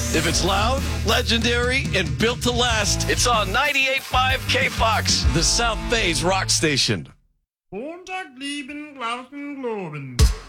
If it's loud, legendary, and built to last, it's on 98.5 K-Fox, the South Bay's rock station. Montag, lieben, Glauben, Globen.